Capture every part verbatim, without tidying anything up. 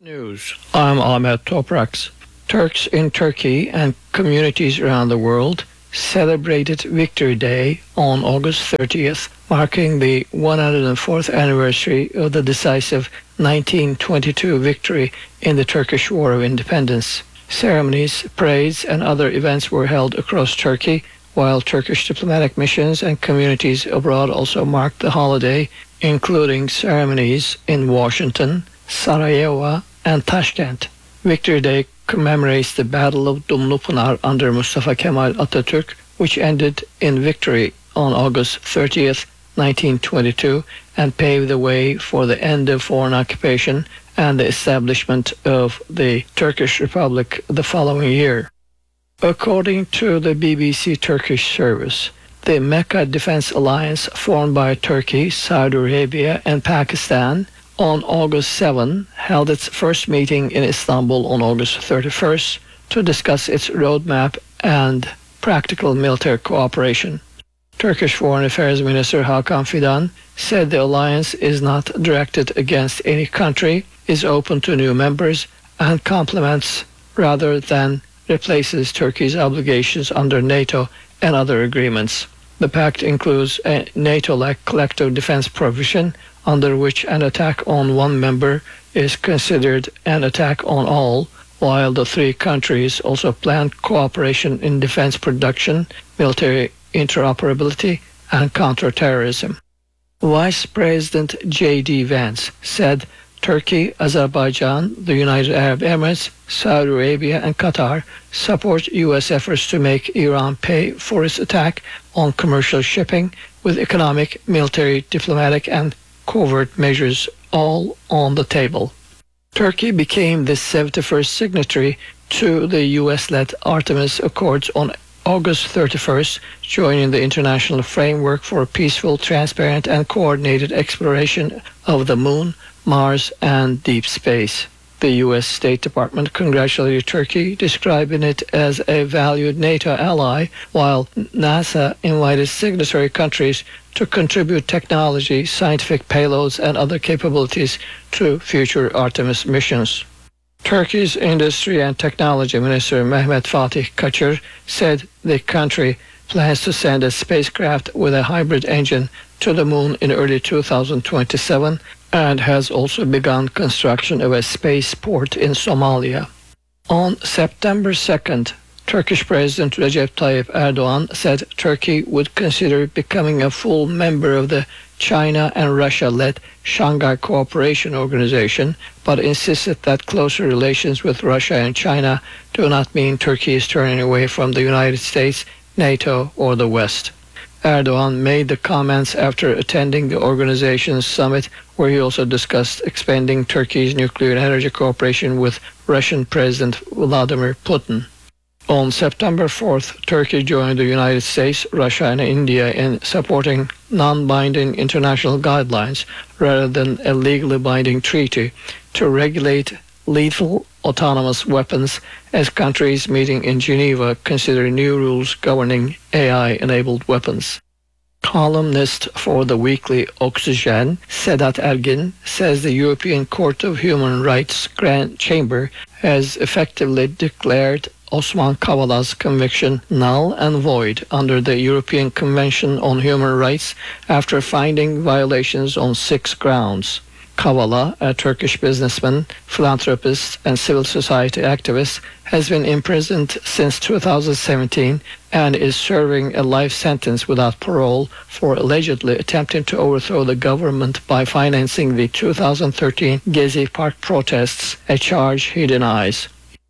News. I'm Ahmet Topraks. Turks in Turkey and communities around the world celebrated Victory Day on August thirtieth, marking the one hundred fourth anniversary of the decisive nineteen twenty-two victory in the Turkish War of Independence. Ceremonies, parades, and other events were held across Turkey, while Turkish diplomatic missions and communities abroad also marked the holiday, including ceremonies in Washington, Sarajevo, and Tashkent. Victory Day commemorates the Battle of Dumlupınar under Mustafa Kemal Atatürk, which ended in victory on August thirtieth, nineteen twenty-two, and paved the way for the end of foreign occupation and the establishment of the Turkish Republic the following year. According to the B B C Turkish service, the Mecca Defense Alliance, formed by Turkey, Saudi Arabia, and Pakistan, on August seventh, held its first meeting in Istanbul on August thirty-first to discuss its roadmap and practical military cooperation. Turkish Foreign Affairs Minister Hakan Fidan said the alliance is not directed against any country, is open to new members, and complements rather than replaces Turkey's obligations under NATO and other agreements. The pact includes a NATO-like collective defense provision under which an attack on one member is considered an attack on all, while the three countries also plan cooperation in defense production, military interoperability, and counterterrorism. Vice President J D Vance said Turkey, Azerbaijan, the United Arab Emirates, Saudi Arabia, and Qatar support U S efforts to make Iran pay for its attack on commercial shipping, with economic, military, diplomatic, and covert measures all on the table. Turkey became the seventy-first signatory to the U S-led Artemis Accords on August thirty-first, joining the international framework for peaceful, transparent, and coordinated exploration of the Moon, Mars, and deep space. The U S State Department congratulated Turkey, describing it as a valued NATO ally, while NASA invited signatory countries to contribute technology, scientific payloads, and other capabilities to future Artemis missions. Turkey's Industry and Technology Minister Mehmet Fatih Kaçır said the country plans to send a spacecraft with a hybrid engine to the Moon in early two thousand twenty-seven and has also begun construction of a spaceport in Somalia. On September second, Turkish President Recep Tayyip Erdogan said Turkey would consider becoming a full member of the China and Russia-led Shanghai Cooperation Organization, but insisted that closer relations with Russia and China do not mean Turkey is turning away from the United States, NATO, or the West. Erdogan made the comments after attending the organization's summit, where he also discussed expanding Turkey's nuclear energy cooperation with Russian President Vladimir Putin. On September fourth, Turkey joined the United States, Russia, and India in supporting non-binding international guidelines rather than a legally binding treaty to regulate lethal autonomous weapons, as countries meeting in Geneva consider new rules governing A I-enabled weapons. Columnist for the weekly Oxygen, Sedat Ergin, says the European Court of Human Rights Grand Chamber has effectively declared Osman Kavala''s conviction null and void under the European Convention on Human Rights after finding violations on six grounds. Kavala, a Turkish businessman, philanthropist, and civil society activist, has been imprisoned since two thousand seventeen and is serving a life sentence without parole for allegedly attempting to overthrow the government by financing the two thousand thirteen Gezi Park protests, a charge he denies.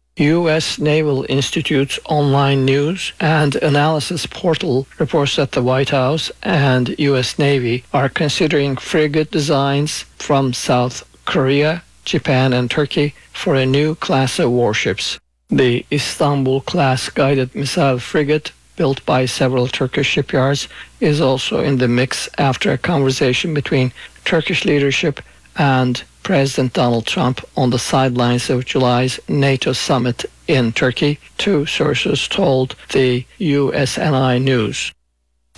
U S Naval Institute's online news and analysis portal reports that the White House and U S Navy are considering frigate designs from South Korea, Japan, and Turkey for a new class of warships. The Istanbul-class guided missile frigate, built by several Turkish shipyards, is also in the mix after a conversation between Turkish leadership and President Donald Trump on the sidelines of July's NATO summit in Turkey, two sources told the U S N I News.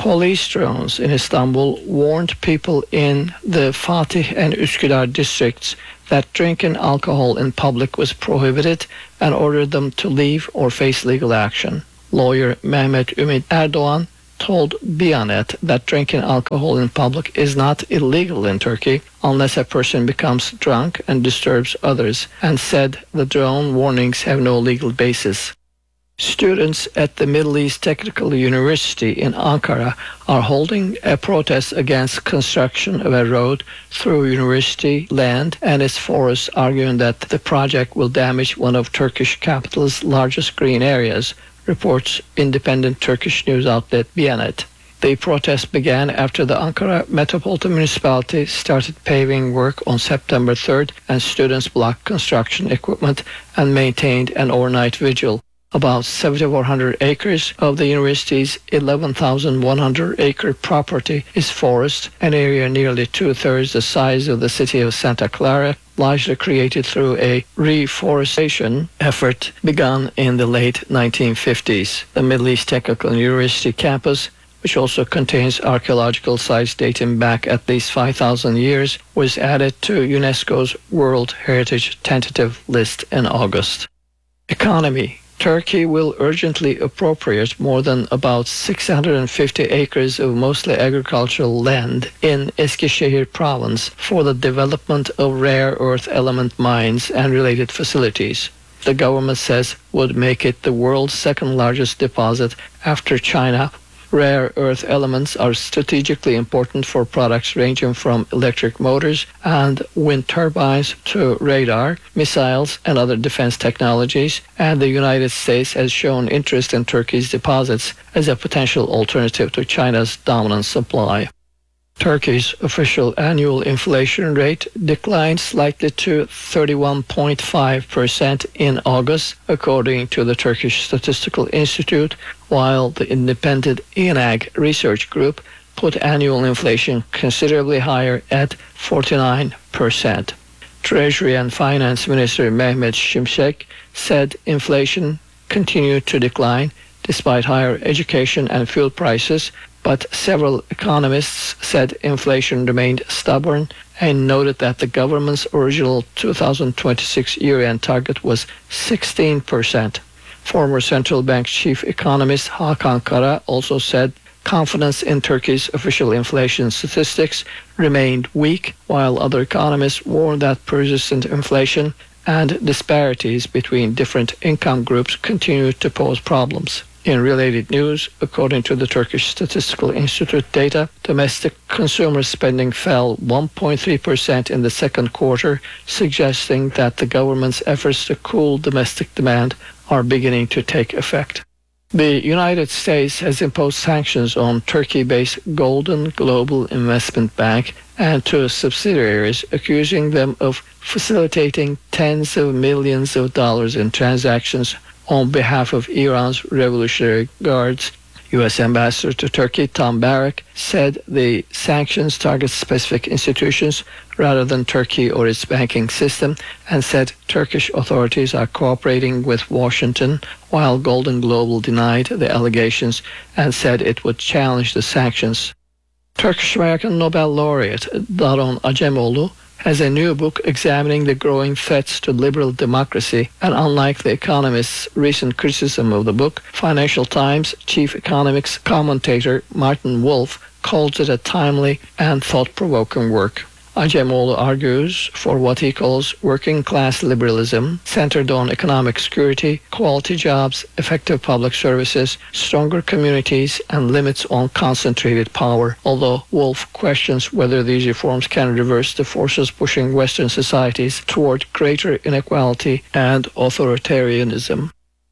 Police drones in Istanbul warned people in the Fatih and Üsküdar districts that drinking alcohol in public was prohibited and ordered them to leave or face legal action. Lawyer Mehmet Ümit Erdoğan told Bianet that drinking alcohol in public is not illegal in Turkey unless a person becomes drunk and disturbs others, and said the drone warnings have no legal basis. Students at the Middle East Technical University in Ankara are holding a protest against construction of a road through university land and its forests, arguing that the project will damage one of Turkish capital's largest green areas, reports independent Turkish news outlet Bianet. The protest began after the Ankara Metropolitan Municipality started paving work on September third, and students blocked construction equipment and maintained an overnight vigil. About seven thousand four hundred acres of the university's eleven thousand one hundred acre property is forest, an area nearly two-thirds the size of the city of Santa Clara, largely created through a reforestation effort begun in the late nineteen fifties. The Middle East Technical University campus, which also contains archaeological sites dating back at least five thousand years, was added to UNESCO's World Heritage Tentative List in August. Economy. Turkey will urgently appropriate more than about six hundred fifty acres of mostly agricultural land in Eskişehir province for the development of rare earth element mines and related facilities. The government says would make it the world's second largest deposit after China. Rare earth elements are strategically important for products ranging from electric motors and wind turbines to radar, missiles, and other defense technologies, and the United States has shown interest in Turkey's deposits as a potential alternative to China's dominant supply. Turkey's official annual inflation rate declined slightly to thirty-one point five percent in August, according to the Turkish Statistical Institute, while the independent İNAG research group put annual inflation considerably higher at forty-nine percent. Treasury and Finance Minister Mehmet Şimşek said inflation continued to decline despite higher education and fuel prices, but several economists said inflation remained stubborn and noted that the government's original two thousand twenty-six year-end target was sixteen percent. Former central bank chief economist Hakan Kara also said confidence in Turkey's official inflation statistics remained weak, while other economists warned that persistent inflation and disparities between different income groups continued to pose problems. In related news, according to the Turkish Statistical Institute data, domestic consumer spending fell one point three percent in the second quarter, suggesting that the government's efforts to cool domestic demand are beginning to take effect. The United States has imposed sanctions on Turkey-based Golden Global Investment Bank and two subsidiaries, accusing them of facilitating tens of millions of dollars in transactions on behalf of Iran's Revolutionary Guards. U S Ambassador to Turkey Tom Barrack said the sanctions target specific institutions rather than Turkey or its banking system, and said Turkish authorities are cooperating with Washington, while Golden Global denied the allegations and said it would challenge the sanctions. Turkish-American Nobel laureate Daron Acemoğlu has a new book examining the growing threats to liberal democracy, and unlike The Economist's recent criticism of the book, Financial Times chief economics commentator Martin Wolf calls it a timely and thought-provoking work. Acemoğlu argues for what he calls working-class liberalism, centered on economic security, quality jobs, effective public services, stronger communities, and limits on concentrated power, although Wolf questions whether these reforms can reverse the forces pushing Western societies toward greater inequality and authoritarianism.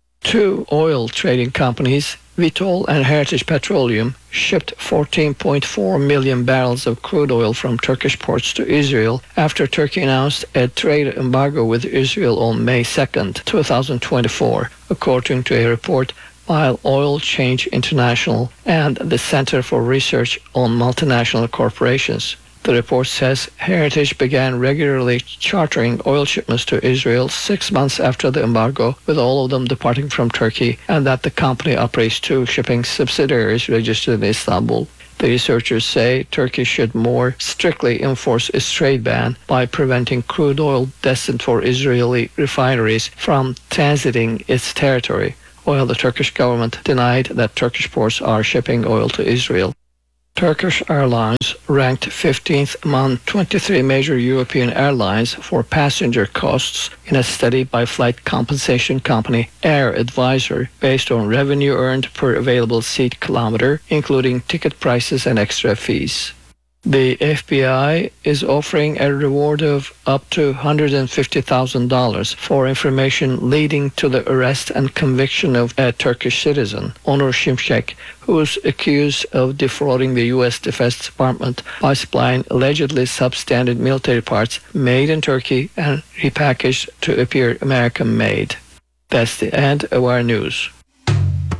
Two oil trading companies, Vitol and Heritage Petroleum, shipped fourteen point four million barrels of crude oil from Turkish ports to Israel after Turkey announced a trade embargo with Israel on May second, twenty twenty-four, according to a report by Oil Change International and the Center for Research on Multinational Corporations. The report says Heritage began regularly chartering oil shipments to Israel six months after the embargo, with all of them departing from Turkey, and that the company operates two shipping subsidiaries registered in Istanbul. The researchers say Turkey should more strictly enforce its trade ban by preventing crude oil destined for Israeli refineries from transiting its territory, while the Turkish government denied that Turkish ports are shipping oil to Israel. Turkish Airlines ranked fifteenth among twenty-three major European airlines for passenger costs in a study by flight compensation company Air Advisor based on revenue earned per available seat kilometer, including ticket prices and extra fees. The F B I is offering a reward of up to one hundred fifty thousand dollars for information leading to the arrest and conviction of a Turkish citizen, Onur Şimşek, who is accused of defrauding the U S Defense Department by supplying allegedly substandard military parts made in Turkey and repackaged to appear American-made. That's the end of our news.